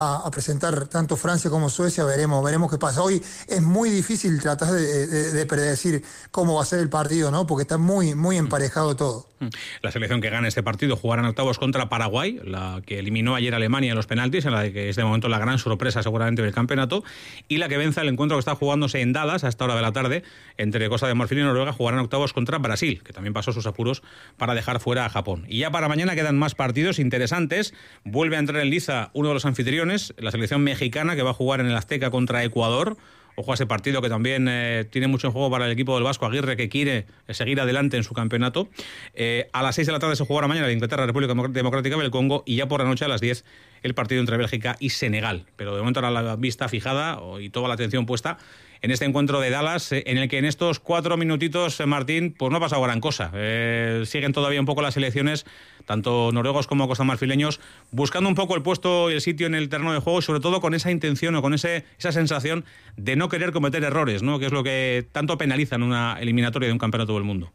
a presentar tanto Francia como Suecia, veremos qué pasa. Hoy es muy difícil tratar de predecir cómo va a ser el partido, ¿no? Porque está muy emparejado todo. La selección que gane este partido jugará en octavos contra Paraguay, la que eliminó ayer a Alemania en los penaltis, en la de que es de momento la gran sorpresa seguramente del campeonato, y la que venza el encuentro que está jugándose en Dallas a esta hora de la tarde entre Costa de Marfil y Noruega, jugará en octavos contra Brasil, que también pasó sus apuros para dejar fuera a Japón. Y ya para mañana quedan más partidos interesantes. Vuelve a entrar en liza uno de los anfitriones, la selección mexicana, que va a jugar en el Azteca contra Ecuador. Ojo a ese partido que también tiene mucho en juego para el equipo del Vasco Aguirre, que quiere seguir adelante en su campeonato. A las 6 de la tarde se jugará mañana la Inglaterra-República Democrática del Congo, y ya por la noche a las 10 el partido entre Bélgica y Senegal. Pero de momento ahora la vista fijada y toda la atención puesta en este encuentro de Dallas, en el que en estos 4 minutitos, Martín, pues no ha pasado gran cosa. Siguen todavía un poco las selecciones, tanto noruegos como costamarfileños, buscando un poco el puesto y el sitio en el terreno de juego, y sobre todo con esa intención o con esa sensación de no querer cometer errores, ¿no? Que es lo que tanto penaliza en una eliminatoria de un campeonato del mundo.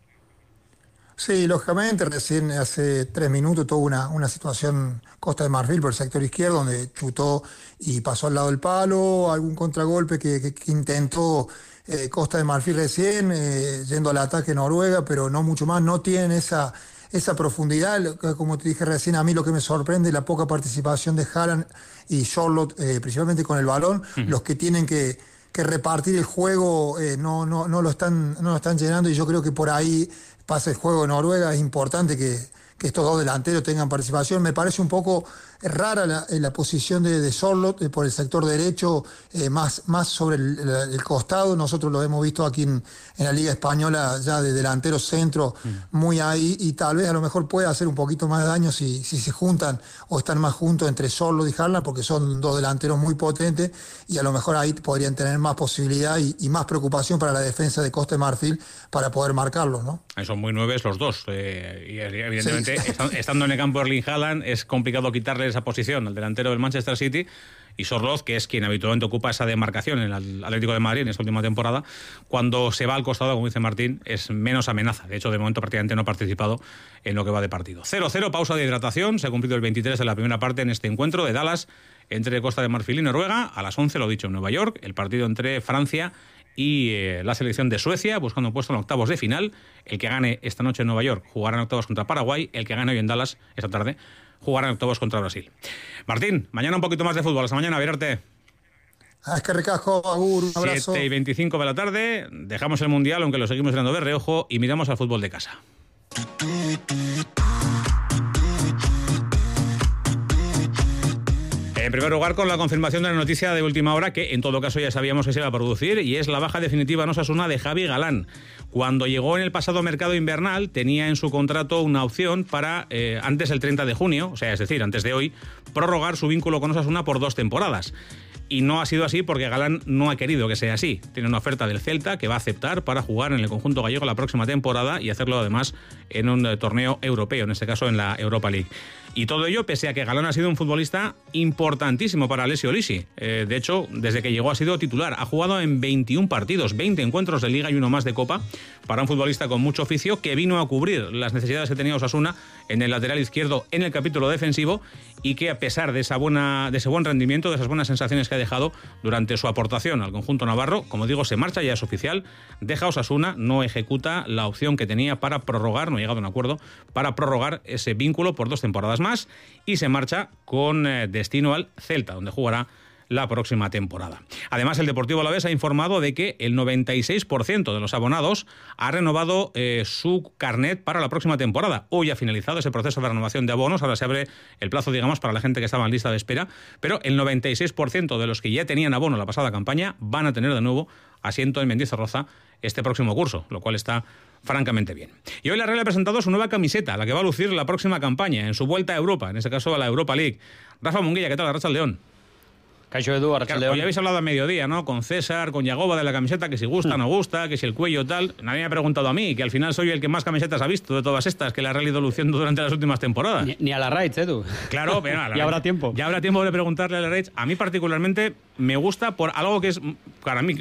Sí, lógicamente, recién hace 3 minutos tuvo una situación Costa de Marfil por el sector izquierdo, donde chutó y pasó al lado del palo, algún contragolpe que intentó Costa de Marfil recién, yendo al ataque Noruega, pero no mucho más, no tienen esa profundidad. Como te dije recién, a mí lo que me sorprende es la poca participación de Haaland y Charlotte, principalmente con el balón. Los que tienen que repartir el juego no lo están llenando, y yo creo que por ahí pasa el juego de Noruega. Es importante que estos dos delanteros tengan participación. Me parece un poco rara la posición de Sorloth por el sector derecho, más sobre el costado. Nosotros lo hemos visto aquí en la Liga Española ya de delantero centro, muy ahí, y tal vez a lo mejor puede hacer un poquito más de daño si se juntan o están más juntos entre Sorloth y Haaland, porque son dos delanteros muy potentes, y a lo mejor ahí podrían tener más posibilidad y más preocupación para la defensa de Costa de Marfil para poder marcarlos, ¿no? Son muy nueves los dos, y evidentemente sí. Estando en el campo Erling Haaland es complicado quitarle esa posición al delantero del Manchester City, y Sorloth, que es quien habitualmente ocupa esa demarcación en el Atlético de Madrid en esta última temporada, cuando se va al costado, como dice Martín, es menos amenaza. De hecho, de momento prácticamente no ha participado en lo que va de partido. 0-0, pausa de hidratación. Se ha cumplido el 23 de la primera parte en este encuentro de Dallas entre Costa de Marfil y Noruega. A las 11, lo dicho, en Nueva York, el partido entre Francia y la selección de Suecia, buscando un puesto en octavos de final. El que gane esta noche en Nueva York jugará en octavos contra Paraguay. El que gane hoy en Dallas esta tarde jugará en octavos contra Brasil. Martín, mañana un poquito más de fútbol. Hasta mañana, Virarte. Es que recasco, Agur, un abrazo. 7:25 de la tarde, dejamos el Mundial, aunque lo seguimos mirando de reojo, y miramos al fútbol de casa. En primer lugar, con la confirmación de la noticia de última hora, que en todo caso ya sabíamos que se iba a producir, y es la baja definitiva en Osasuna de Javi Galán. Cuando llegó en el pasado mercado invernal, tenía en su contrato una opción para, antes del 30 de junio, o sea, es decir, antes de hoy, prorrogar su vínculo con Osasuna por 2 temporadas. Y no ha sido así porque Galán no ha querido que sea así. Tiene una oferta del Celta que va a aceptar para jugar en el conjunto gallego la próxima temporada, y hacerlo además en un torneo europeo, en este caso en la Europa League. Y todo ello pese a que Galán ha sido un futbolista importantísimo para Alessio Lisi. De hecho, desde que llegó ha sido titular. Ha jugado en 21 partidos, 20 encuentros de Liga y uno más de Copa, para un futbolista con mucho oficio que vino a cubrir las necesidades que tenía Osasuna en el lateral izquierdo en el capítulo defensivo, y que a pesar de ese buen rendimiento, de esas buenas sensaciones que ha dejado durante su aportación al conjunto navarro, como digo, se marcha, ya es oficial, deja Osasuna, no ejecuta la opción que tenía para prorrogar, no ha llegado a un acuerdo para prorrogar ese vínculo por 2 temporadas más, y se marcha con destino al Celta, donde jugará la próxima temporada. Además, el Deportivo Alavés ha informado de que el 96% de los abonados ha renovado su carnet para la próxima temporada. Hoy ha finalizado ese proceso de renovación de abonos, ahora se abre el plazo, digamos, para la gente que estaba en lista de espera, pero el 96% de los que ya tenían abono la pasada campaña van a tener de nuevo asiento en Mendizorroza este próximo curso, lo cual está francamente bien. Y hoy la Real ha presentado su nueva camiseta, la que va a lucir la próxima campaña, en su vuelta a Europa, en este caso a la Europa League. Rafa Munguía, ¿qué tal? Arratsaldeon. Caixo Edu, Arratsaldeon. Hoy habéis hablado a mediodía, ¿no? Con César, con Yagoba de la camiseta, que si gusta, no gusta, que si el cuello tal. Nadie me ha preguntado a mí, que al final soy el que más camisetas ha visto de todas estas que la Real ha ido luciendo durante las últimas temporadas. Ni a la Raids, Edu. Claro, pero ya habrá tiempo. Ya habrá tiempo de preguntarle a la Raids. A mí particularmente me gusta por algo que es para mí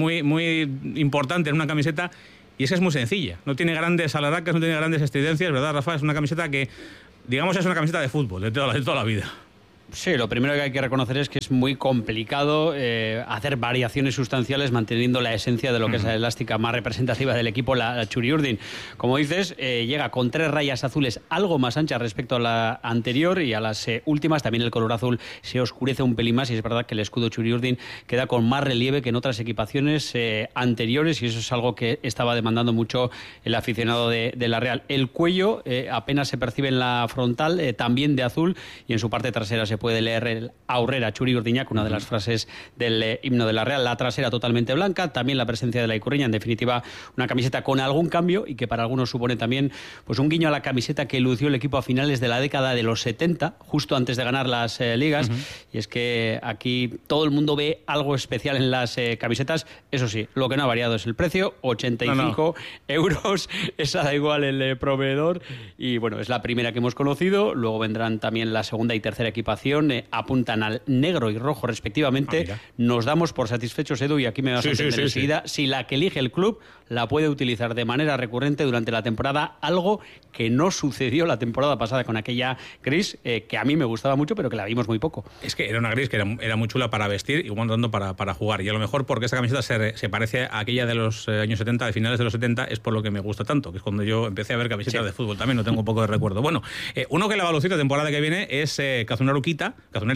muy importante en una camiseta, y es que es muy sencilla. No tiene grandes alaracas, no tiene grandes estridencias, ¿verdad, Rafa? Es una camiseta que, digamos, es una camiseta de fútbol, de toda la vida. Sí, lo primero que hay que reconocer es que es muy complicado hacer variaciones sustanciales manteniendo la esencia de lo que es la elástica más representativa del equipo, la Txuri Urdin. Como dices, llega con 3 rayas azules algo más anchas respecto a la anterior y a las últimas. También el color azul se oscurece un pelín más y es verdad que el escudo Txuri Urdin queda con más relieve que en otras equipaciones anteriores y eso es algo que estaba demandando mucho el aficionado de la Real. El cuello apenas se percibe en la frontal, también de azul, y en su parte trasera se puede leer el Aurrera Txuri Urdinak, una de las frases del himno de la Real. La trasera totalmente blanca, también la presencia de la Ikurriña, en definitiva una camiseta con algún cambio y que para algunos supone también pues un guiño a la camiseta que lució el equipo a finales de la década de los 70, justo antes de ganar las ligas, y es que aquí todo el mundo ve algo especial en las camisetas. Eso sí, lo que no ha variado es el precio, 85 euros, esa da igual el proveedor, y bueno, es la primera que hemos conocido. Luego vendrán también la segunda y tercera equipación, apuntan al negro y rojo respectivamente. Nos damos por satisfechos, Edu, y aquí me vas a entender enseguida. Si la que elige el club la puede utilizar de manera recurrente durante la temporada, algo que no sucedió la temporada pasada con aquella gris, que a mí me gustaba mucho, pero que la vimos muy poco. Es que era una gris que era muy chula para vestir y un tanto para jugar. Y a lo mejor porque esta camiseta se parece a aquella de los años 70, de finales de los 70, es por lo que me gusta tanto, que es cuando yo empecé a ver camisetas de fútbol. También no tengo un poco de recuerdo. Bueno, uno que la va a lucir la temporada que viene es Kazunari Kita,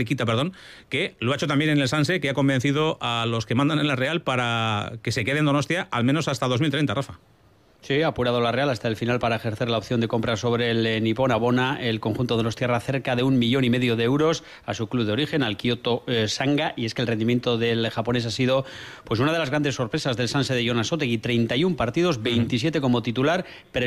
que lo ha hecho también en el Sanse, que ha convencido a los que mandan en la Real para que se quede en Donostia al menos hasta 2030, Rafa. Sí, ha apurado la Real hasta el final para ejercer la opción de compra sobre el Nippon. Abona el conjunto de los Tierra cerca de 1,5 millones de euros a su club de origen, al Kyoto Sanga, y es que el rendimiento del japonés ha sido pues una de las grandes sorpresas del Sanse de Jonas Otegui. 31 partidos, 27 como titular,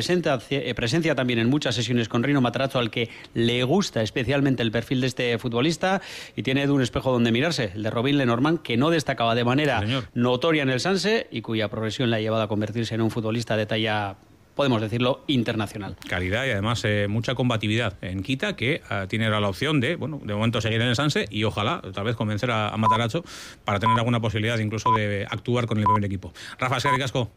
presencia también en muchas sesiones con Rino Matarazzo, al que le gusta especialmente el perfil de este futbolista, y tiene de un espejo donde mirarse, el de Robin Lenormand, que no destacaba de manera notoria en el Sanse y cuya progresión le ha llevado a convertirse en un futbolista de talla, podemos decirlo, internacional. Calidad y además mucha combatividad en Kita, que tiene ahora la opción de, bueno, de momento seguir en el Sanse y ojalá tal vez convencer a Matarazzo para tener alguna posibilidad incluso de actuar con el primer equipo. Rafa, eskerrik asko.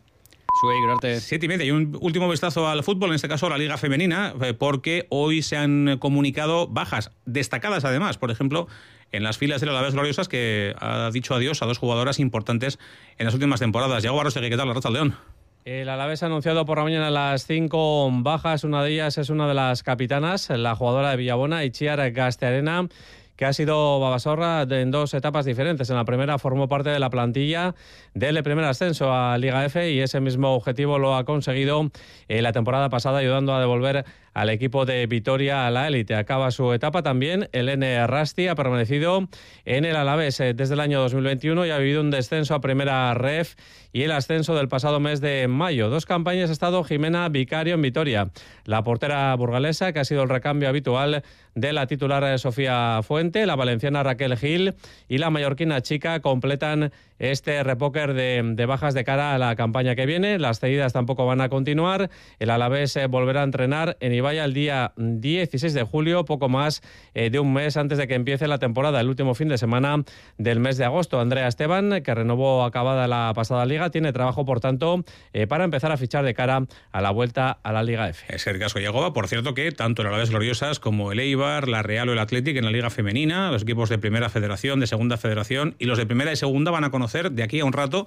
7:30 y un último vistazo al fútbol, en este caso a la Liga Femenina, porque hoy se han comunicado bajas destacadas además, por ejemplo, en las filas del Alavés Gloriosas, que ha dicho adiós a 2 jugadoras importantes en las últimas temporadas. Yago Barrostegui, ¿qué tal? La Arratsaldeon. El Alavés ha anunciado por la mañana las 5 bajas. Una de ellas es una de las capitanas, la jugadora de Villabona, Itziar Gaztearena, que ha sido babasorra en 2 etapas diferentes. En la primera formó parte de la plantilla del primer ascenso a Liga F y ese mismo objetivo lo ha conseguido la temporada pasada, ayudando a devolver al equipo de Vitoria a la élite. Acaba su etapa también Elene Rasti, ha permanecido en el Alavés desde el año 2021 y ha vivido un descenso a primera ref y el ascenso del pasado mes de mayo. 2 campañas ha estado Jimena Vicario en Vitoria, la portera burgalesa, que ha sido el recambio habitual de la titular Sofía Fuente, la valenciana Raquel Gil y la mallorquina Chica completan este repóquer de bajas de cara a la campaña que viene. Las cedidas tampoco van a continuar. El Alavés volverá a entrenar en Ibaya el día 16 de julio, poco más de un mes antes de que empiece la temporada, el último fin de semana del mes de agosto. Andrea Esteban, que renovó acabada la pasada liga, tiene trabajo, por tanto, para empezar a fichar de cara a la vuelta a la Liga F. Es el caso de Yagoba. Por cierto que tanto el Alavés Gloriosas como el Eibar, la Real o el Athletic en la Liga Femenina, los equipos de Primera Federación, de Segunda Federación y los de Primera y Segunda van a conocer de aquí a un rato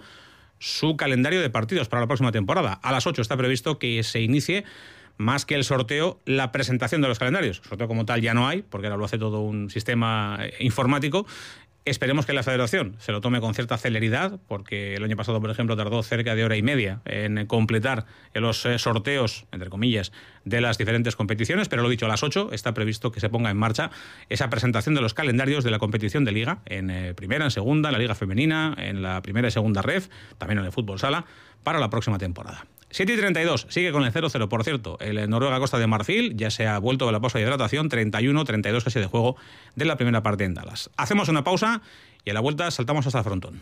su calendario de partidos para la próxima temporada. A las 8 está previsto que se inicie, más que el sorteo, la presentación de los calendarios. El sorteo como tal ya no hay, porque ahora lo hace todo un sistema informático. Esperemos que la Federación se lo tome con cierta celeridad, porque el año pasado, por ejemplo, tardó cerca de 1:30 en completar los sorteos, entre comillas, de las diferentes competiciones, pero lo dicho, a las 8 está previsto que se ponga en marcha esa presentación de los calendarios de la competición de Liga, en Primera, en Segunda, en la Liga Femenina, en la Primera y Segunda Ref, también en el Fútbol Sala, para la próxima temporada. 7:32, sigue con el 0-0, por cierto. El Noruega Costa de Marfil ya se ha vuelto de la pausa de hidratación, 31-32 casi de juego de la primera parte en Dallas. Hacemos una pausa y a la vuelta saltamos hasta el frontón.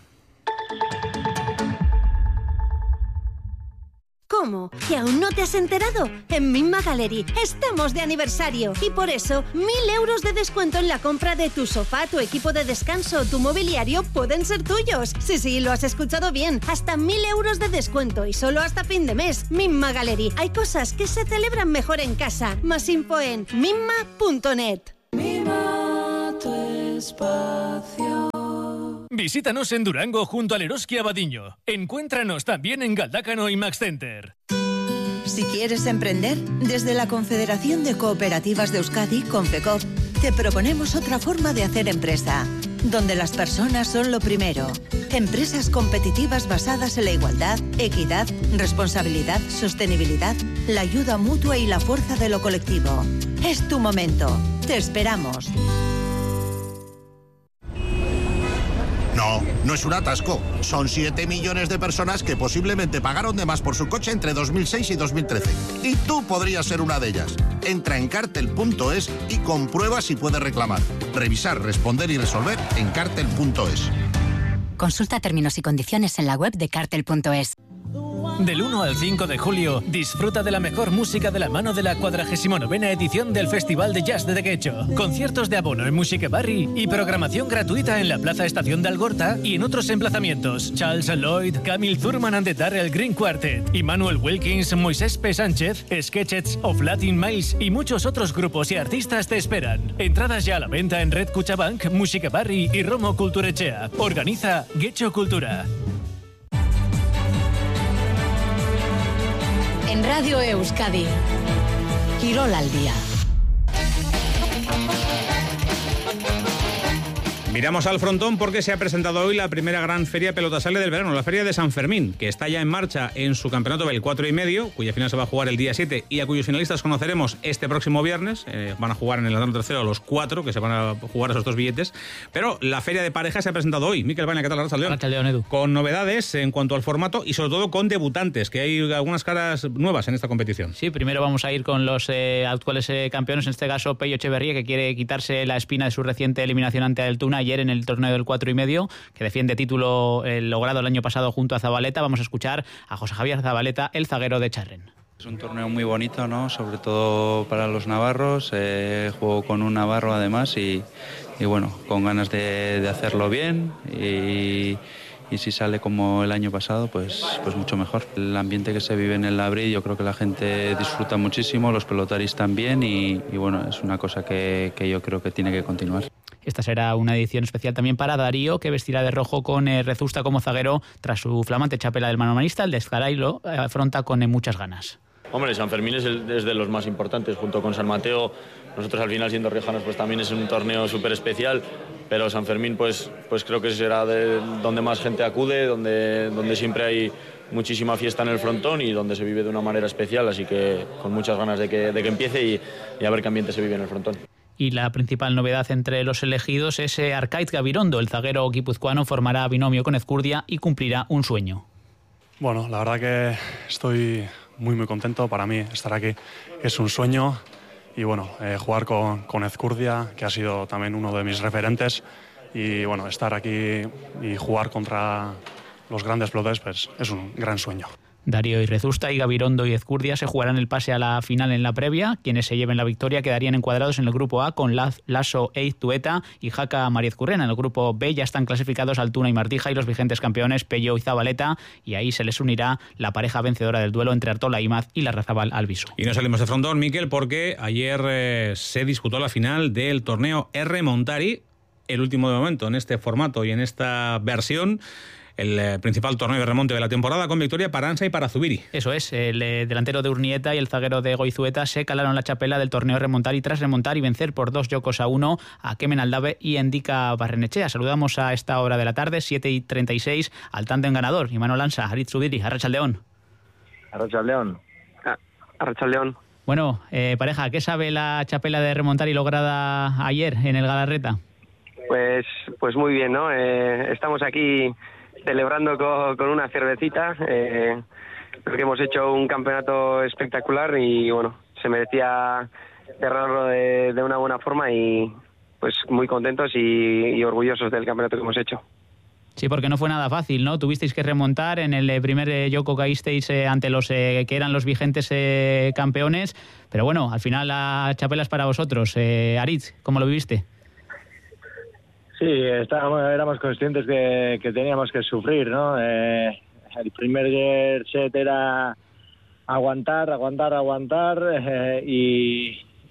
¿Cómo? ¿Que aún no te has enterado? En Minma Gallery estamos de aniversario y por eso 1.000 euros de descuento en la compra de tu sofá, tu equipo de descanso o tu mobiliario pueden ser tuyos. Sí, lo has escuchado bien. Hasta 1.000 euros de descuento y solo hasta fin de mes. Minma Gallery. Hay cosas que se celebran mejor en casa. Más info en minma.net. espacio. Visítanos en Durango junto al Eroski Abadiño. Encuéntranos también en Galdácano y Max Center. Si quieres emprender, desde la Confederación de Cooperativas de Euskadi, Confecoop, te proponemos otra forma de hacer empresa, donde las personas son lo primero. Empresas competitivas basadas en la igualdad, equidad, responsabilidad, sostenibilidad, la ayuda mutua y la fuerza de lo colectivo. Es tu momento. Te esperamos. No, no es un atasco. Son 7 millones de personas que posiblemente pagaron de más por su coche entre 2006 y 2013. Y tú podrías ser una de ellas. Entra en cartel.es y comprueba si puedes reclamar. Revisar, responder y resolver en cartel.es. Consulta términos y condiciones en la web de cartel.es. Del 1 al 5 de julio, disfruta de la mejor música de la mano de la 49ª edición del Festival de Jazz de Dequecho. Conciertos de abono en Musique Barri y programación gratuita en la Plaza Estación de Algorta y en otros emplazamientos. Charles Lloyd, Camille Thurman and the Darrell Green Quartet, Immanuel Wilkins, Moisés P. Sánchez, Sketchets of Latin Miles y muchos otros grupos y artistas te esperan. Entradas ya a la venta en Red Cuchabank, Musique Barri y Romo Culturechea. Organiza Getxo Cultura. En Radio Euskadi, Quirol al día. Miramos al frontón porque se ha presentado hoy la primera gran feria pelotasale del verano, la Feria de San Fermín, que está ya en marcha en su campeonato del 4,5, cuya final se va a jugar el día 7 y a cuyos finalistas conoceremos este próximo viernes. Van a jugar en el Andrón tercero los 4, que se van a jugar esos 2 billetes. Pero la feria de parejas se ha presentado hoy. Miquel Baña, ¿qué tal? Arratsaldeon, Edu. Con novedades en cuanto al formato y sobre todo con debutantes, que hay algunas caras nuevas en esta competición. Sí, primero vamos a ir con los actuales campeones, en este caso Pello Echeverría, que quiere quitarse la espina de su reciente eliminación ante Altuna ayer en el torneo del 4,5, que defiende título logrado el año pasado junto a Zabaleta. Vamos a escuchar a José Javier Zabaleta, el zaguero de Charren. Es un torneo muy bonito, ¿no? Sobre todo para los navarros. Juego con un navarro además y bueno, con ganas de hacerlo bien y si sale como el año pasado, pues mucho mejor. El ambiente que se vive en el Labrit, yo creo que la gente disfruta muchísimo, los pelotaris también y bueno, es una cosa que yo creo que tiene que continuar. Esta será una edición especial también para Darío, que vestirá de rojo con Rezusta como zaguero tras su flamante chapela del manomanista. El de Ezcaray lo afronta con muchas ganas. Hombre, San Fermín es de los más importantes, junto con San Mateo. Nosotros al final, siendo riojanos, pues también es un torneo súper especial, pero San Fermín pues creo que será de donde más gente acude, donde siempre hay muchísima fiesta en el frontón y donde se vive de una manera especial, así que con muchas ganas de que empiece y a ver qué ambiente se vive en el frontón. Y la principal novedad entre los elegidos es Arcaiz Gabirondo. El zaguero guipuzcoano formará binomio con Ezcurdia y cumplirá un sueño. Bueno, la verdad que estoy muy contento. Para mí estar aquí es un sueño y bueno, jugar con Ezcurdia, que ha sido también uno de mis referentes, y bueno, estar aquí y jugar contra los grandes pelotas, pues es un gran sueño. Darío y Rezusta y Gabirondo y Ezcurdia se jugarán el pase a la final en la previa. Quienes se lleven la victoria quedarían encuadrados en el grupo A con Lasso, Eiz Tueta y Jaca Mariezcurrena. En el grupo B ya están clasificados Altuna y Martija y los vigentes campeones Pello y Zabaleta, y ahí se les unirá la pareja vencedora del duelo entre Artola Imaz y Larrazabal Albisu. Y no salimos de frontón, Miquel, porque ayer se disputó la final del torneo R Montari, el último de momento en este formato y en esta versión. El principal torneo de remonte de la temporada, con victoria para Ansa y para Zubiri. Eso es, el delantero de Urnieta y el zaguero de Goizueta se calaron la chapela del torneo remontar y tras remontar y vencer por 2-1 a Kemen Aldave y Endika Barrenechea. Saludamos a esta hora de la tarde, 7:36, al tándem ganador, Imanol Ansa, Aritz Zubiri. Arratsaldeon. Arratsaldeon. Bueno, pareja, ¿qué sabe la chapela de remontar y lograda ayer en el Galarreta? Pues muy bien, ¿no? Estamos aquí celebrando con una cervecita. Creo que hemos hecho un campeonato espectacular y bueno, se merecía cerrarlo de una buena forma y pues muy contentos y orgullosos del campeonato que hemos hecho. Sí, porque no fue nada fácil, ¿no? Tuvisteis que remontar, en el primer Yoko caísteis ante los que eran los vigentes campeones, pero bueno, al final la chapela es para vosotros. Aritz, ¿cómo lo viviste? Sí, éramos conscientes que teníamos que sufrir, ¿no? El primer set era aguantar y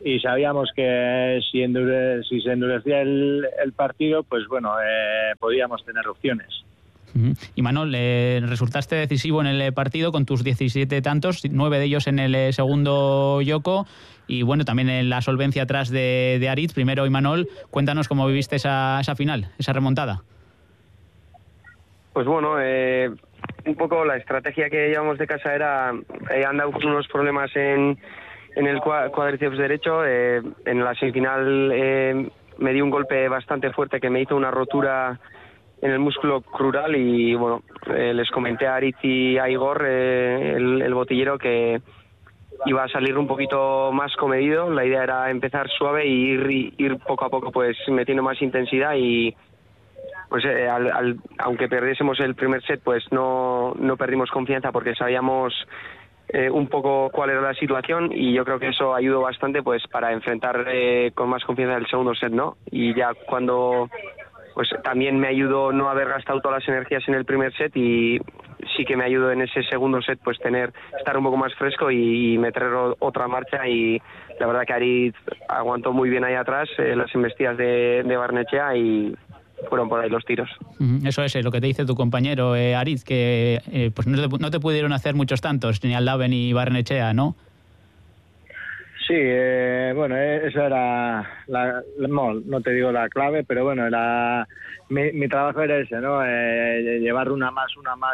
y sabíamos que si se endurecía el partido, pues bueno, podíamos tener opciones. Y Manol, resultaste decisivo en el partido con tus 17 tantos, 9 de ellos en el segundo yoko, y bueno, también en la solvencia atrás de Aritz. Primero, Imanol, cuéntanos cómo viviste esa final, esa remontada. Pues bueno, un poco la estrategia que llevamos de casa era andar con unos problemas en el cuádriceps derecho. En la semifinal me di un golpe bastante fuerte que me hizo una rotura en el músculo crural y bueno, les comenté a Aritz y a Igor, el botillero, que iba a salir un poquito más comedido. La idea era empezar suave y ir poco a poco pues metiendo más intensidad y pues aunque perdiésemos el primer set pues no perdimos confianza porque sabíamos un poco cuál era la situación y yo creo que eso ayudó bastante pues para enfrentar con más confianza el segundo set, ¿no? Y ya cuando pues también me ayudó no haber gastado todas las energías en el primer set y sí que me ayudó en ese segundo set pues estar un poco más fresco y meter otra marcha y la verdad que Aritz aguantó muy bien ahí atrás las embestidas de Barnechea y fueron por ahí los tiros. Eso es lo que te dice tu compañero Aritz, que pues no te pudieron hacer muchos tantos, ni Aldave ni Barnechea, ¿no? Sí, bueno, eso era, no te digo la clave, pero bueno, mi trabajo era ese, ¿no? Llevar una más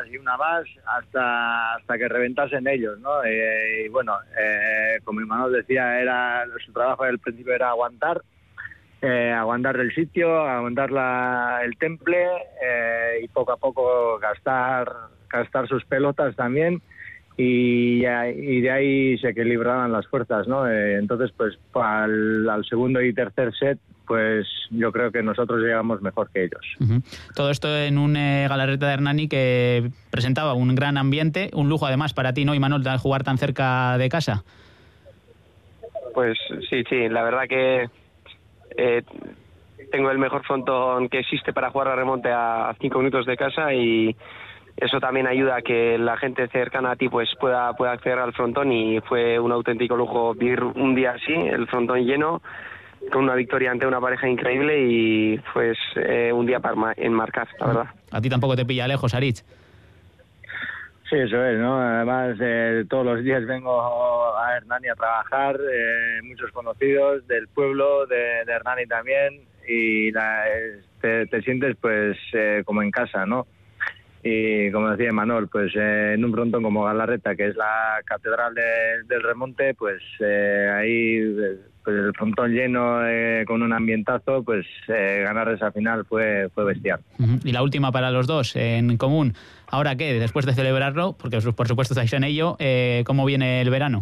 hasta que reventasen ellos, ¿no? Y bueno, como Imanol decía, su trabajo al principio era aguantar el sitio, aguantar el temple y poco a poco gastar sus pelotas también. Y de ahí se equilibraban las fuerzas, ¿no? Entonces, pues al segundo y tercer set, pues yo creo que nosotros llegamos mejor que ellos. Todo esto en un Galarreta de Hernani que presentaba un gran ambiente, un lujo además para ti, ¿no, Imanol, de jugar tan cerca de casa? Pues sí, la verdad que tengo el mejor frontón que existe para jugar a remonte a 5 minutos de casa y eso también ayuda a que la gente cercana a ti pues pueda acceder al frontón y fue un auténtico lujo vivir un día así, el frontón lleno, con una victoria ante una pareja increíble y pues un día para enmarcar, la verdad. A ti tampoco te pilla lejos, Aritz. Sí, eso es, ¿no? Además, todos los días vengo a Hernani a trabajar, muchos conocidos del pueblo, de Hernani también, y te sientes pues como en casa, ¿no? Y como decía Manol, pues en un frontón como Galarreta, que es la catedral del remonte, pues ahí pues el frontón lleno con un ambientazo, pues ganar esa final fue bestial. Y la última para los dos en común. ¿Ahora qué? Después de celebrarlo, porque por supuesto estáis en ello, ¿cómo viene el verano?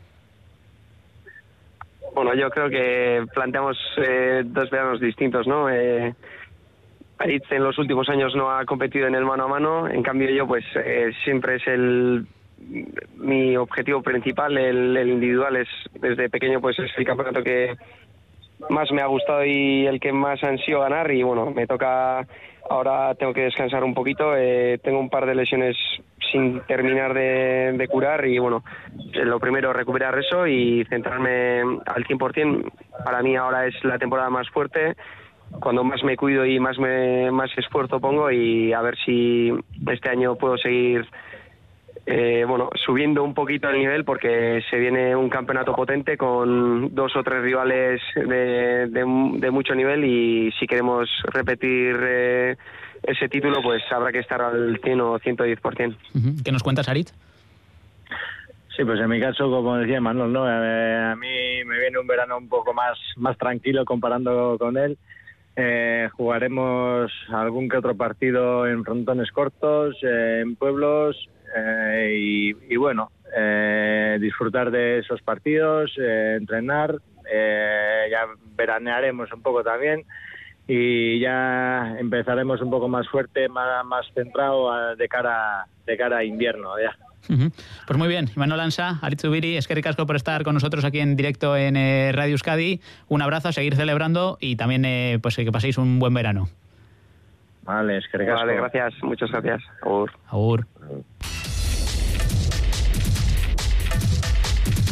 Bueno, yo creo que planteamos 2 veranos distintos, ¿no? Aritz en los últimos años no ha competido en el mano a mano, en cambio yo pues siempre es mi objetivo principal, el individual es desde pequeño pues es el campeonato que más me ha gustado y el que más ansío ganar y bueno, me toca, ahora tengo que descansar un poquito, tengo un par de lesiones sin terminar de curar y bueno, lo primero recuperar eso y centrarme al 100%, para mí ahora es la temporada más fuerte, cuando más me cuido y más esfuerzo pongo y a ver si este año puedo seguir subiendo un poquito el nivel porque se viene un campeonato potente con 2 o 3 rivales de mucho nivel y si queremos repetir ese título pues habrá que estar al 100 o 110%. ¿Qué nos cuentas, Aritz? Sí, pues en mi caso, como decía Manol, ¿no? A mí me viene un verano un poco más tranquilo comparando con él. Jugaremos algún que otro partido en frontones cortos, en pueblos y bueno, disfrutar de esos partidos, entrenar, ya veranearemos un poco también y ya empezaremos un poco más fuerte, más centrado de cara a invierno ya. Pues muy bien, Imanol Ansa, Aritz Zubiri, eskerrik asko por estar con nosotros aquí en directo en Radio Euskadi. Un abrazo, a seguir celebrando y también pues que paséis un buen verano. Vale, eskerrik asko. Vale, gracias, muchas gracias. Agur. Agur.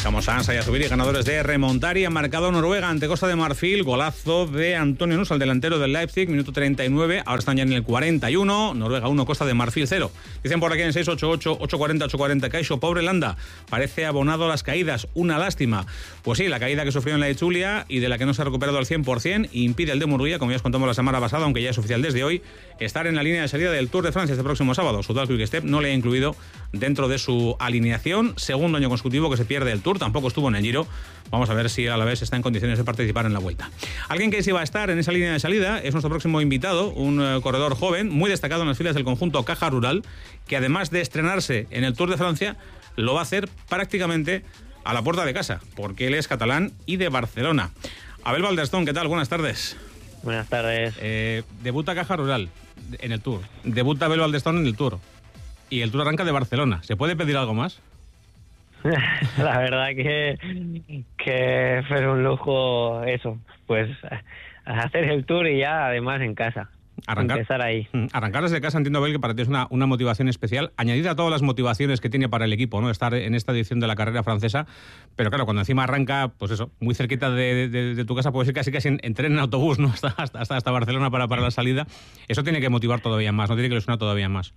Dejamos a Ansa y a Zubiri, ganadores de remontar, y ha marcado Noruega ante Costa de Marfil, golazo de Antonio Nuss, el delantero del Leipzig, minuto 39, ahora están ya en el 41, Noruega 1, Costa de Marfil 0. Dicen por aquí en 688-840-840, Caixo, pobre Landa, parece abonado a las caídas, una lástima. Pues sí, la caída que sufrió en la de Chulia y de la que no se ha recuperado al 100%, impide el de Murguía, como ya os contamos la semana pasada, aunque ya es oficial desde hoy, estar en la línea de salida del Tour de Francia este próximo sábado. Soudal Quick-Step no le ha incluido dentro de su alineación, segundo año consecutivo que se pierde el Tour, tampoco estuvo en el Giro. Vamos a ver si a la vez está en condiciones de participar en la Vuelta. Alguien que sí va a estar en esa línea de salida es nuestro próximo invitado, un corredor joven, muy destacado en las filas del conjunto Caja Rural, que además de estrenarse en el Tour de Francia, lo va a hacer prácticamente a la puerta de casa, porque él es catalán y de Barcelona. Abel Balderstone, ¿qué tal? Buenas tardes. Buenas tardes. Debuta Caja Rural en el Tour, debuta Abel Balderstone en el Tour, y el Tour arranca de Barcelona. ¿Se puede pedir algo más? La verdad que fue un lujo eso, pues hacer el Tour y ya además en casa. Empezar ahí. Arrancar desde casa, entiendo, Abel, que para ti es una motivación especial, añadida a todas las motivaciones que tiene para el equipo, ¿no? Estar en esta edición de la carrera francesa, pero claro, cuando encima arranca, pues eso, muy cerquita de tu casa, puedes ir casi en tren, en autobús, ¿no? hasta Barcelona para la salida. Eso tiene que motivar todavía más, ¿no? Tiene que ilusionar todavía más.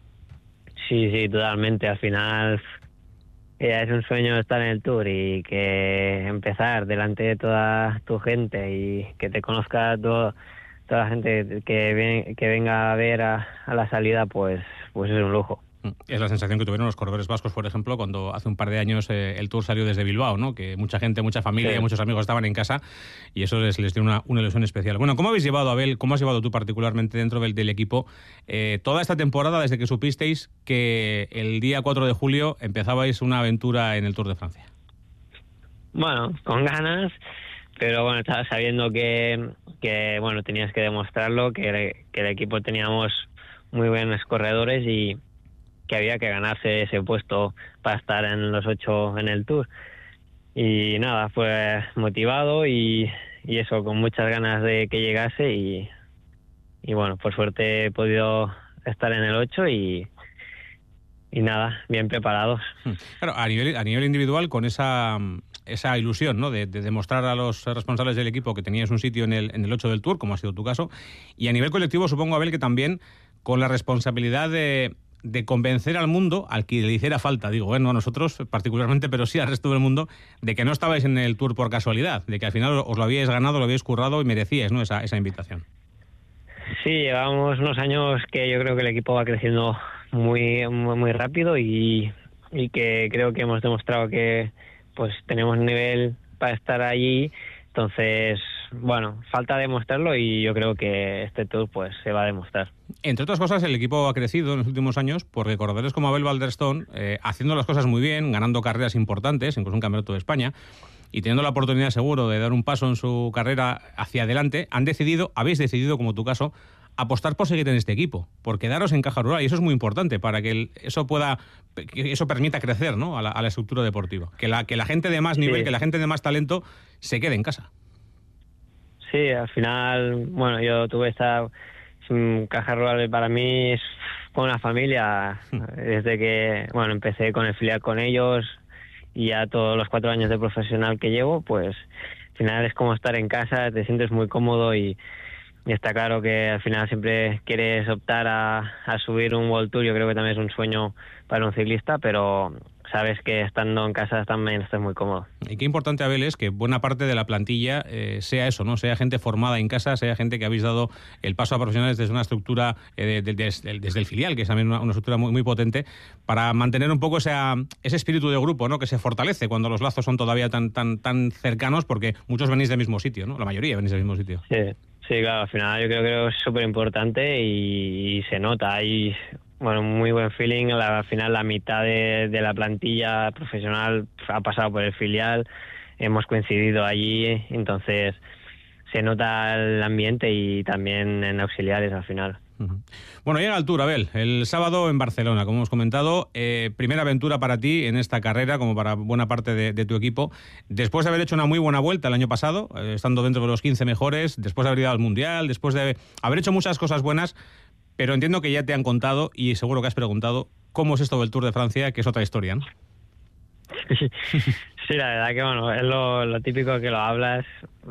Sí, totalmente. Al final es un sueño estar en el Tour y que empezar delante de toda tu gente y que te conozca toda la gente que venga a ver a la salida, pues es un lujo. Es la sensación que tuvieron los corredores vascos, por ejemplo, cuando hace un par de años el Tour salió desde Bilbao, ¿no? Que mucha gente, mucha familia, muchos amigos estaban en casa y eso les dio una ilusión especial. Bueno, ¿cómo habéis llevado, Abel, cómo has llevado tú particularmente dentro del equipo toda esta temporada desde que supisteis que el día 4 de julio empezabais una aventura en el Tour de Francia? Bueno, con ganas, pero bueno, estaba sabiendo que bueno, tenías que demostrarlo, que el equipo teníamos muy buenos corredores y que había que ganarse ese puesto para estar en los 8 en el Tour. Y nada, fue motivado y eso, con muchas ganas de que llegase y bueno, por suerte he podido estar en el 8 y nada, bien preparados. Claro, a nivel individual, con esa ilusión, ¿no? De demostrar a los responsables del equipo que tenías un sitio en el 8 del Tour, como ha sido tu caso, y a nivel colectivo supongo, Abel, que también con la responsabilidad de convencer al mundo, al que le hiciera falta, digo, no a nosotros particularmente, pero sí al resto del mundo, de que no estabais en el Tour por casualidad, de que al final os lo habíais ganado, lo habíais currado y merecíais, ¿no? esa invitación. Sí, llevamos unos años que yo creo que el equipo va creciendo muy, muy, muy rápido y que creo que hemos demostrado que pues tenemos nivel para estar allí. Entonces, bueno, falta demostrarlo y yo creo que este Tour pues se va a demostrar. Entre otras cosas, el equipo ha crecido en los últimos años porque corredores como Abel Balderstone, haciendo las cosas muy bien, ganando carreras importantes, incluso un campeonato de España, y teniendo la oportunidad seguro de dar un paso en su carrera hacia adelante, habéis decidido, como tu caso, apostar por seguir en este equipo, por quedaros en Caja Rural, y eso es muy importante para que eso permita crecer, ¿no? a la estructura deportiva, que la gente de más nivel, que la gente de más talento se quede en casa. Sí, al final, bueno, yo tuve esta Caja Rural, para mí es como una familia, desde que, bueno, empecé con el filial con ellos y ya todos los 4 años de profesional que llevo, pues al final es como estar en casa, te sientes muy cómodo y está claro que al final siempre quieres optar a subir un World Tour. Yo creo que también es un sueño para un ciclista, pero sabes que estando en casa también estás muy cómodo. Y qué importante, Abel, es que buena parte de la plantilla sea eso, ¿no? Sea gente formada en casa, sea gente que habéis dado el paso a profesionales desde una estructura, desde el filial, que es también una estructura muy, muy potente, para mantener un poco ese espíritu de grupo, ¿no? Que se fortalece cuando los lazos son todavía tan cercanos, porque muchos venís del mismo sitio, ¿no? La mayoría venís del mismo sitio. Sí, claro, al final yo creo que es súper importante y se nota. Hay muy buen feeling. Al final la mitad de la plantilla profesional ha pasado por el filial, hemos coincidido allí, entonces se nota el ambiente y también en auxiliares al final. Bueno, llega el Tour, Abel, el sábado en Barcelona, como hemos comentado, primera aventura para ti en esta carrera, como para buena parte de tu equipo, después de haber hecho una muy buena vuelta el año pasado, estando dentro de los 15 mejores, después de haber ido al Mundial, después de haber hecho muchas cosas buenas, pero entiendo que ya te han contado y seguro que has preguntado cómo es esto del Tour de Francia, que es otra historia, ¿no? Sí, la verdad que bueno, es lo típico que lo hablas.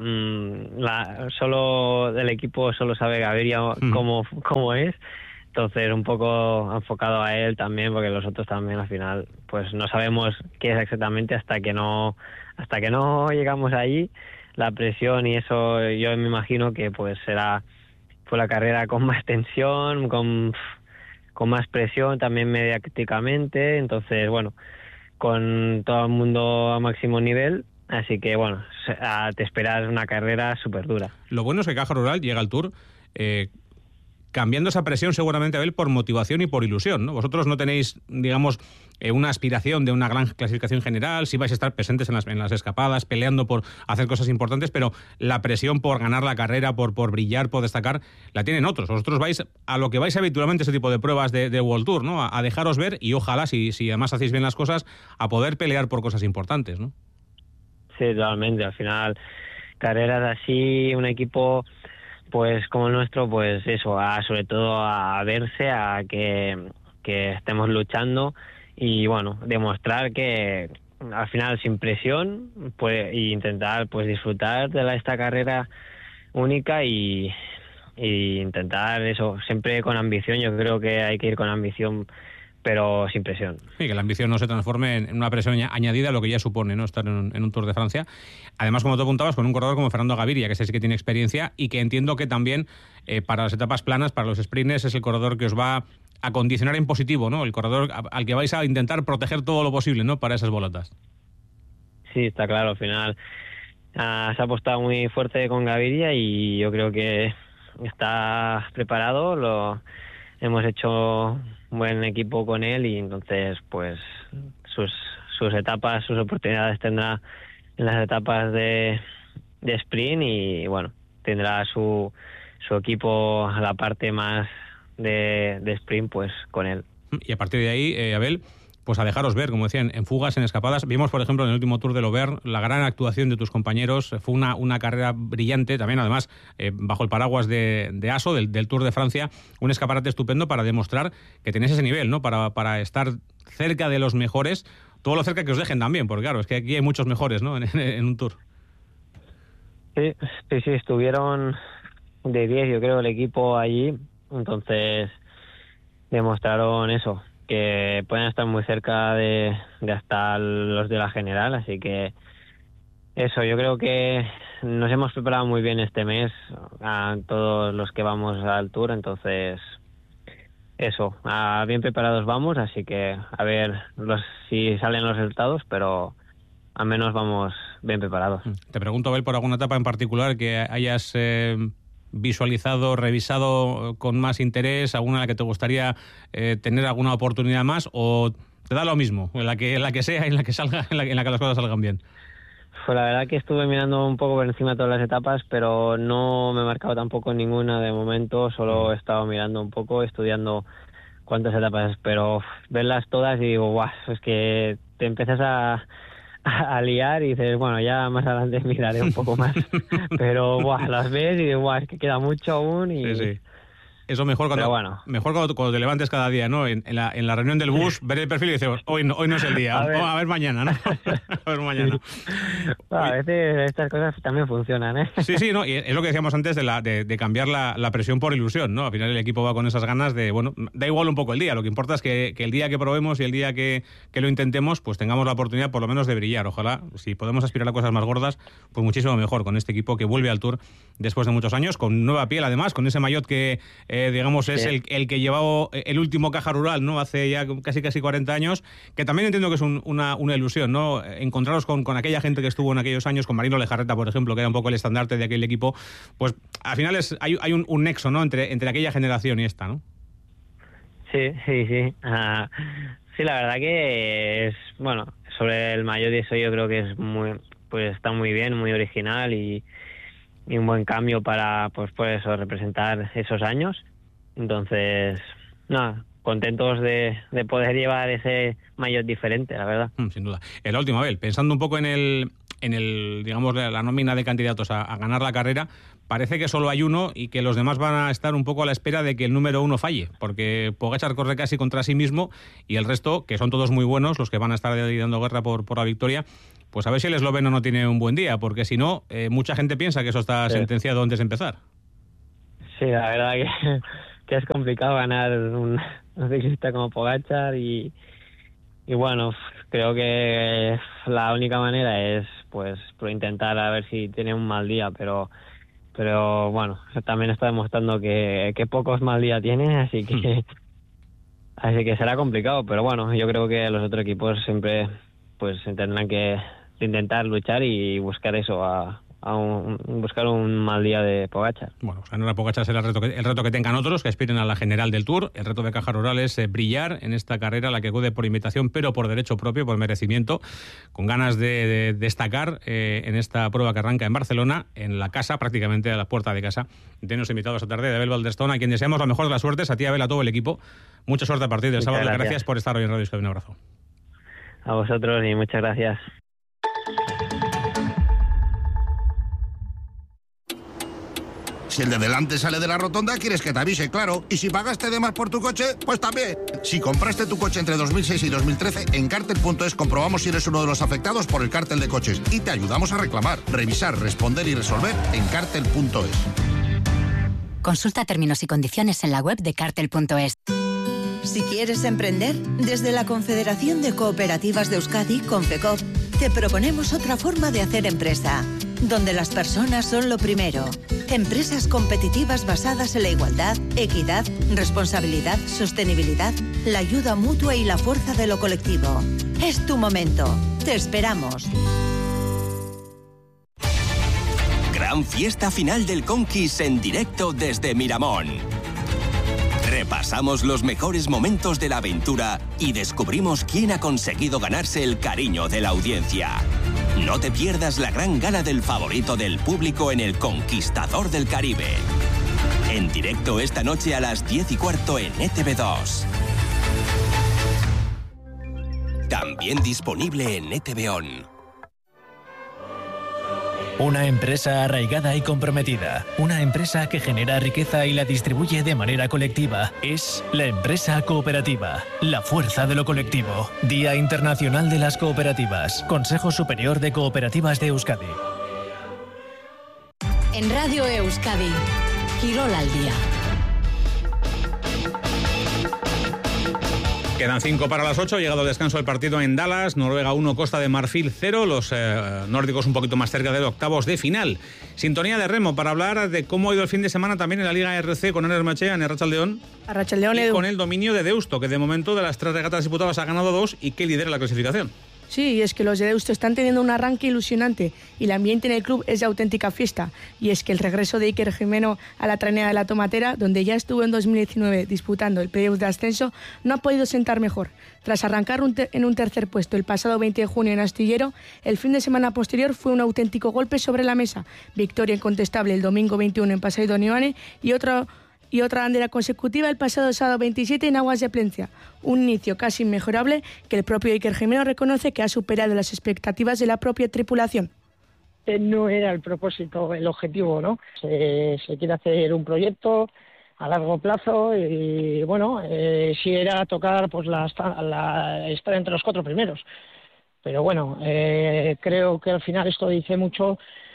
Solo del equipo solo sabe Gaviria cómo es. Entonces un poco enfocado a él también, porque los otros también al final pues no sabemos qué es exactamente hasta que no llegamos allí. La presión y eso yo me imagino que pues fue la carrera con más tensión, con más presión también mediáticamente. Entonces bueno, con todo el mundo a máximo nivel, así que bueno, te esperas una carrera súper dura. Lo bueno es que Caja Rural llega al Tour cambiando esa presión seguramente, Abel, por motivación y por ilusión, ¿no? Vosotros no tenéis, digamos, una aspiración de una gran clasificación general, sí vais a estar presentes en las escapadas, peleando por hacer cosas importantes, pero la presión por ganar la carrera, por brillar, por destacar, la tienen otros. Vosotros vais a lo que vais habitualmente ese tipo de pruebas de World Tour, ¿no? A dejaros ver y ojalá, si además hacéis bien las cosas, a poder pelear por cosas importantes, ¿no? Sí, totalmente. Al final, carreras así, un equipo pues como el nuestro, pues eso, sobre todo a verse, a que estemos luchando y bueno, demostrar que al final sin presión pues, y intentar pues disfrutar de esta carrera única y intentar eso, siempre con ambición. Yo creo que hay que ir con ambición, pero sin presión. Sí, que la ambición no se transforme en una presión añadida a lo que ya supone, ¿no?, estar en un Tour de Francia. Además, como tú apuntabas, con un corredor como Fernando Gaviria, que sí que tiene experiencia y que entiendo que también para las etapas planas, para los sprints, es el corredor que os va a condicionar en positivo, ¿no? El corredor al que vais a intentar proteger todo lo posible, ¿no?, para esas bolotas. Sí, está claro. Al final se ha apostado muy fuerte con Gaviria y yo creo que está preparado. Hemos hecho un buen equipo con él y entonces pues sus etapas, sus oportunidades tendrá en las etapas de sprint y bueno, tendrá su equipo a la parte más de sprint pues con él. Y a partir de ahí, Abel, pues a dejaros ver, como decían, en fugas, en escapadas. Vimos, por ejemplo, en el último Tour de l'Auvergne, la gran actuación de tus compañeros. Fue una carrera brillante, también además bajo el paraguas de ASO, del Tour de Francia, un escaparate estupendo para demostrar que tenéis ese nivel, ¿no?, para estar cerca de los mejores, todo lo cerca que os dejen también, porque claro, es que aquí hay muchos mejores, ¿no?, en un Tour. Sí, estuvieron de 10, yo creo, el equipo allí, entonces demostraron eso, que pueden estar muy cerca de hasta los de la general, así que eso, yo creo que nos hemos preparado muy bien este mes a todos los que vamos al Tour, entonces eso, bien preparados vamos, así que a ver si salen los resultados, pero al menos vamos bien preparados. Te pregunto, Abel, por alguna etapa en particular que hayas visualizado, revisado con más interés, alguna en la que te gustaría tener alguna oportunidad más, o te da lo mismo, en la que sea, en la que salga, en la que las cosas salgan bien. Pues la verdad que estuve mirando un poco por encima de todas las etapas, pero no me he marcado tampoco ninguna de momento, solo he estado mirando un poco, estudiando cuántas etapas, pero verlas todas y digo, guau, es que te empiezas a liar y dices, bueno, ya más adelante miraré un poco más. Pero las ves y dices, es que queda mucho aún y... Sí. Eso mejor cuando te levantes cada día, ¿no? En la reunión del bus, ver el perfil y decir, hoy no es el día, a ver mañana, ¿no? A ver mañana. A veces estas cosas también funcionan, ¿eh? Sí, no, y es lo que decíamos antes de cambiar la presión por ilusión, ¿no? Al final el equipo va con esas ganas de, bueno, da igual un poco el día, lo que importa es que el día que probemos y el día que lo intentemos, pues tengamos la oportunidad por lo menos de brillar. Ojalá, si podemos aspirar a cosas más gordas, pues muchísimo mejor con este equipo que vuelve al Tour después de muchos años, con nueva piel además, con ese maillot que digamos es el que llevaba el último Caja Rural, ¿no?, hace ya casi 40 años, que también entiendo que es una ilusión, ¿no?, encontraros con aquella gente que estuvo en aquellos años, con Marino Lejarreta, por ejemplo, que era un poco el estandarte de aquel equipo. Pues al final hay un nexo, ¿no?, entre aquella generación y esta, ¿no? Sí. Sí, la verdad que es, bueno, sobre el maillot y eso yo creo que es pues está muy bien, muy original y un buen cambio para pues eso, representar esos años. Entonces, nada, contentos de poder llevar ese maillot diferente, la verdad. Sin duda. La última vez, pensando un poco en el digamos, la nómina de candidatos a ganar la carrera, parece que solo hay uno y que los demás van a estar un poco a la espera de que el número uno falle, porque Pogačar corre casi contra sí mismo y el resto, que son todos muy buenos, los que van a estar dando guerra por la victoria, pues a ver si el esloveno no tiene un buen día, porque si no, mucha gente piensa que eso está sentenciado antes de empezar. Sí, la verdad que es complicado ganar un ciclista como Pogačar y bueno, creo que la única manera es pues intentar a ver si tiene un mal día, pero bueno, también está demostrando que pocos mal día tiene, así que será complicado, pero bueno, yo creo que los otros equipos siempre pues tendrán que intentar luchar y buscar eso, buscar un mal día de Pogačar. Bueno, ganar a Pogačar será el reto que tengan otros que aspiren a la general del Tour. El reto de Caja Rural es brillar en esta carrera, la que acude por invitación, pero por derecho propio, por merecimiento, con ganas de destacar en esta prueba que arranca en Barcelona, en la casa, prácticamente a la puerta de casa de nuestro invitado esta tarde, de Abel Balderstone, a quien deseamos la mejor de las suertes, a ti, Abel, a todo el equipo. Mucha suerte a partir del sábado. Gracias por estar hoy en Radio Euskadi. Un abrazo. A vosotros y muchas gracias. Si el de delante sale de la rotonda, quieres que te avise, claro. Y si pagaste de más por tu coche, pues también. Si compraste tu coche entre 2006 y 2013, en Cartel.es comprobamos si eres uno de los afectados por el cártel de coches y te ayudamos a reclamar, revisar, responder y resolver en Cartel.es. Consulta términos y condiciones en la web de Cartel.es. Si quieres emprender, desde la Confederación de Cooperativas de Euskadi, Confecop, te proponemos otra forma de hacer empresa, donde las personas son lo primero. Empresas competitivas basadas en la igualdad, equidad, responsabilidad, sostenibilidad, la ayuda mutua y la fuerza de lo colectivo. Es tu momento. Te esperamos. Gran fiesta final del Conquis en directo desde Miramón. Repasamos los mejores momentos de la aventura y descubrimos quién ha conseguido ganarse el cariño de la audiencia. No te pierdas la gran gala del favorito del público en El Conquistador del Caribe. En directo esta noche a las 10:15 en ETV2. También disponible en ETV On. Una empresa arraigada y comprometida. Una empresa que genera riqueza y la distribuye de manera colectiva. Es la empresa cooperativa. La fuerza de lo colectivo. Día Internacional de las Cooperativas. Consejo Superior de Cooperativas de Euskadi. En Radio Euskadi, Quirol al día. Quedan 5 para las 8, llegado el descanso del partido en Dallas, Noruega 1, Costa de Marfil 0, los nórdicos un poquito más cerca de octavos de final. Sintonía de remo para hablar de cómo ha ido el fin de semana también en la Liga RC con Ener Machea, en Arratsaldeon, y con el dominio de Deusto, que de momento de las 3 regatas disputadas ha ganado 2 y que lidera la clasificación. Sí, y es que los de Deusto están teniendo un arranque ilusionante y el ambiente en el club es de auténtica fiesta. Y es que el regreso de Iker Jimeno a la trainera de la Tomatera, donde ya estuvo en 2019 disputando el playoff de ascenso, no ha podido sentar mejor. Tras arrancar en un tercer puesto el pasado 20 de junio en Astillero, el fin de semana posterior fue un auténtico golpe sobre la mesa. Victoria incontestable el domingo 21 en Pasai Donibane y otra bandera consecutiva el pasado sábado 27 en Aguas de Plencia. Un inicio casi inmejorable que el propio Iker Jimeno reconoce que ha superado las expectativas de la propia tripulación. No era el propósito, el objetivo, ¿no? Se quiere hacer un proyecto a largo plazo y, bueno, sí era tocar pues estar entre los 4 primeros. Pero bueno, creo que al final esto dice mucho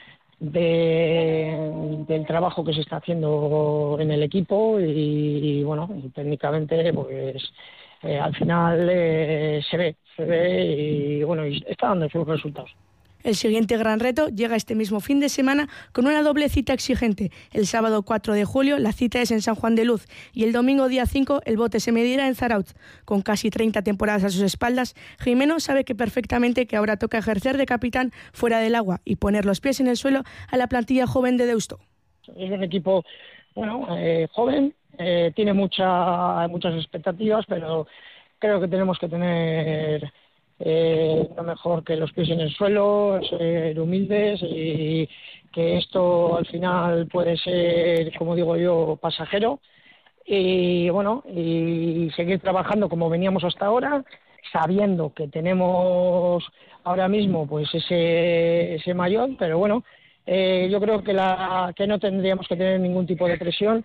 del trabajo que se está haciendo en el equipo y bueno, y técnicamente pues al final se ve y bueno, y está dando sus resultados. El siguiente gran reto llega este mismo fin de semana con una doble cita exigente. El sábado 4 de julio la cita es en San Juan de Luz y el domingo día 5 el bote se medirá en Zarautz. Con casi 30 temporadas a sus espaldas, Jimeno sabe que perfectamente que ahora toca ejercer de capitán fuera del agua y poner los pies en el suelo a la plantilla joven de Deusto. Es un equipo joven, tiene muchas expectativas, pero creo que tenemos que tener lo mejor que los pies en el suelo, ser humildes y que esto al final puede ser, como digo yo, pasajero y bueno, y seguir trabajando como veníamos hasta ahora, sabiendo que tenemos ahora mismo pues ese mayor, pero bueno, yo creo que no tendríamos que tener ningún tipo de presión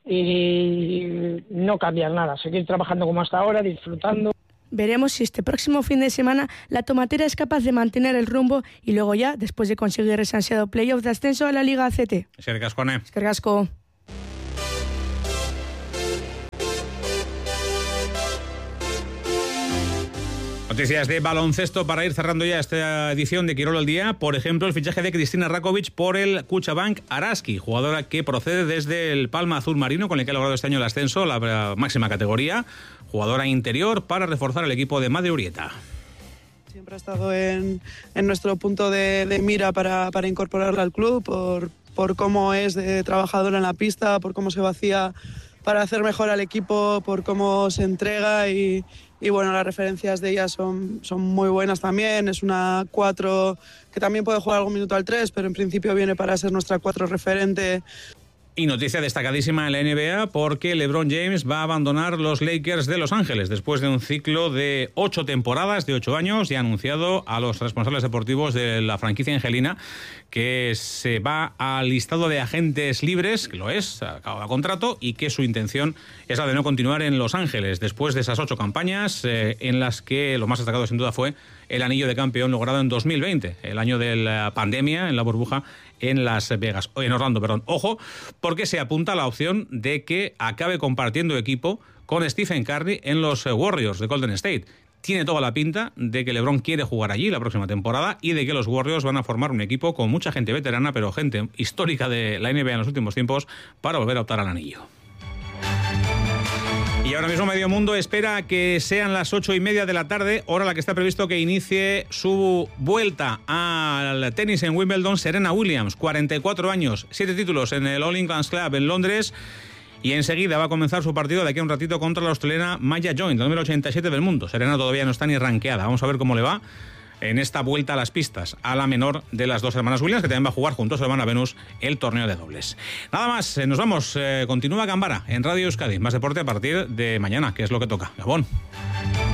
y no cambiar nada, seguir trabajando como hasta ahora, disfrutando. Veremos si este próximo fin de semana la Tomatera es capaz de mantener el rumbo y luego ya, después de conseguir ese ansiado playoff de ascenso a la Liga ACT. Eskerrik asko, ne. Eskerrik asko. Noticias de baloncesto para ir cerrando ya esta edición de Quirol al Día. Por ejemplo, el fichaje de Cristina Rakovic por el Cuchabank Araski, jugadora que procede desde el Palma Azul Marino, con el que ha logrado este año el ascenso, la máxima categoría. Jugadora interior para reforzar el equipo de Madre Urieta. Siempre ha estado en nuestro punto de mira para incorporarla al club, por cómo es de trabajadora en la pista, por cómo se vacía para hacer mejor al equipo, por cómo se entrega y bueno, las referencias de ella son muy buenas también. Es una 4 que también puede jugar algún minuto al 3, pero en principio viene para ser nuestra 4 referente. Y noticia destacadísima en la NBA porque LeBron James va a abandonar los Lakers de Los Ángeles después de un ciclo de 8 temporadas, de 8 años, y ha anunciado a los responsables deportivos de la franquicia angelina que se va al listado de agentes libres, que lo es, acaba contrato, y que su intención es la de no continuar en Los Ángeles después de esas 8 campañas en las que lo más destacado sin duda fue el anillo de campeón logrado en 2020, el año de la pandemia, en la burbuja en Orlando, perdón. Ojo, porque se apunta a la opción de que acabe compartiendo equipo con Stephen Curry en los Warriors de Golden State. Tiene toda la pinta de que LeBron quiere jugar allí la próxima temporada y de que los Warriors van a formar un equipo con mucha gente veterana, pero gente histórica de la NBA en los últimos tiempos, para volver a optar al anillo. Y ahora mismo medio mundo espera que sean las 8:30 de la tarde, hora a la que está previsto que inicie su vuelta al tenis en Wimbledon, Serena Williams, 44 años, 7 títulos en el All England Club en Londres, y enseguida va a comenzar su partido de aquí a un ratito contra la australiana Maya Joint, la número 87 del mundo. Serena todavía no está ni rankeada, vamos a ver cómo le va en esta vuelta a las pistas, a la menor de las dos hermanas Williams, que también va a jugar junto a su hermana Venus el torneo de dobles. Nada más, nos vamos. Continúa Gambara en Radio Euskadi. Más deporte a partir de mañana, que es lo que toca. Gabón.